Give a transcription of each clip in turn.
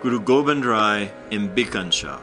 Guru Gobind Rai in Bhikan Shah.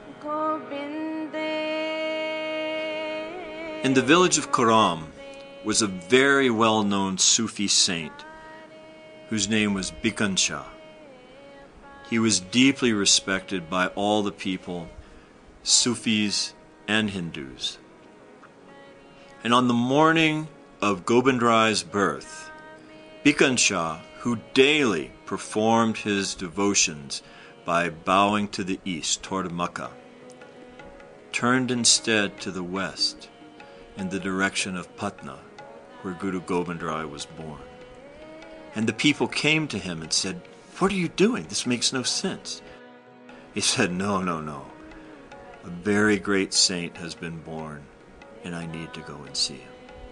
In the village of Kuram was a very well-known Sufi saint whose name was Bhikan Shah. He was deeply respected by all the people, Sufis and Hindus. And on the morning of Gobind Rai's birth, Bhikan Shah, who daily performed his devotions by bowing to the east toward Makkah, turned instead to the west in the direction of Patna, where Guru Gobind Rai was born. And the people came to him and said, "What are you doing? This makes no sense." He said, No. A very great saint has been born, and I need to go and see him.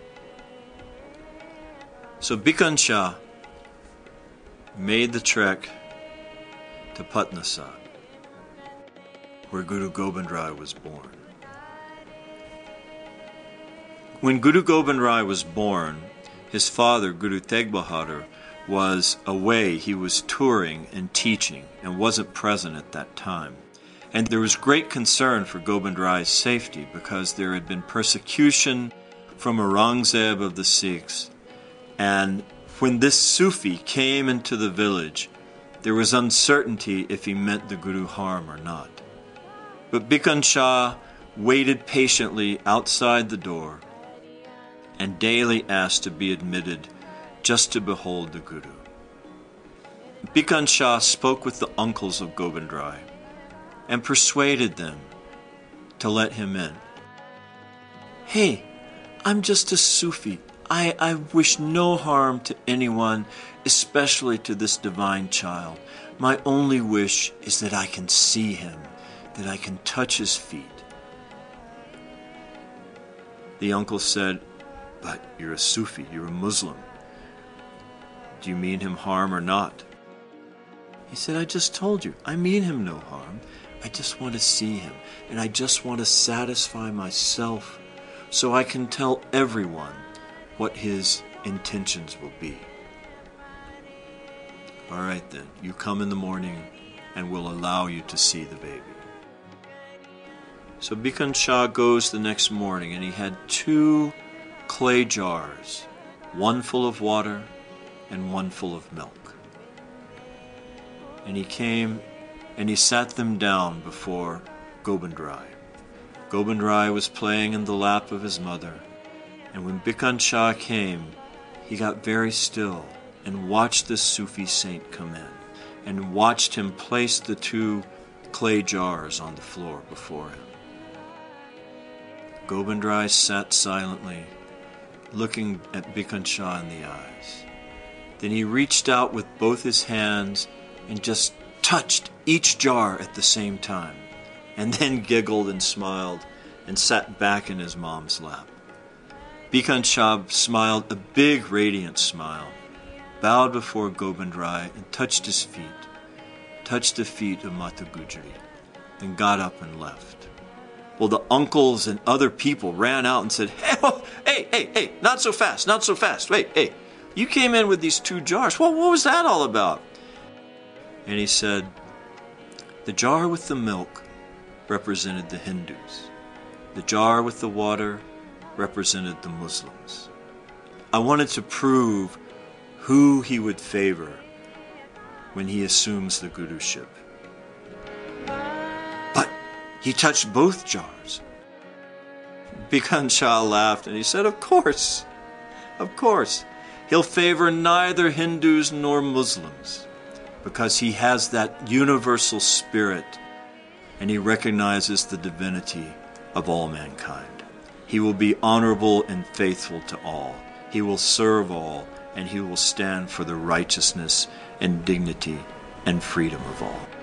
So Bhikan Shah made the trek to Patna Sahib, where Guru Gobind Rai was born. When Guru Gobind Rai was born, his father, Guru Tegh Bahadur, was away. He was touring and teaching and wasn't present at that time. And there was great concern for Gobind Rai's safety because there had been persecution from Aurangzeb of the Sikhs. And when this Sufi came into the village, there was uncertainty if he meant the Guru harm or not. But Bhikan Shah waited patiently outside the door and daily asked to be admitted just to behold the Guru. Bhikan Shah spoke with the uncles of Gobind Rai and persuaded them to let him in. "Hey, I'm just a Sufi. I wish no harm to anyone, especially to this divine child. My only wish is that I can see him, that I can touch his feet." The uncle said, "But you're a Sufi, you're a Muslim. Do you mean him harm or not?" He said, "I just told you, I mean him no harm. I just want to see him, and I just want to satisfy myself so I can tell everyone what his intentions will be." "All right then, you come in the morning and we'll allow you to see the baby." So Bhikan Shah goes the next morning, and he had 2 clay jars, one full of water and one full of milk. And he came and he sat them down before Gobind Rai. Gobind Rai was playing in the lap of his mother, and when Bhikan Shah came, he got very still and watched the Sufi saint come in, and watched him place the 2 clay jars on the floor before him. Gobind Rai sat silently, looking at Bhikan Shah in the eyes. Then he reached out with both his hands and just touched each jar at the same time, and then giggled and smiled and sat back in his mom's lap. Bhikan Shah smiled a big radiant smile, bowed before Gobind Rai and touched his feet, touched the feet of Mata Gujari, then got up and left. Well, the uncles and other people ran out and said, Hey, not so fast. Wait, hey, you came in with these 2 jars. Well, what was that all about?" And he said, "The jar with the milk represented the Hindus. The jar with the water represented the Muslims. I wanted to prove who he would favor when he assumes the Guruship. But he touched both jars." Bhikan Shah laughed and he said, Of course. He'll favor neither Hindus nor Muslims because he has that universal spirit and he recognizes the divinity of all mankind. He will be honorable and faithful to all. He will serve all, and he will stand for the righteousness and dignity and freedom of all.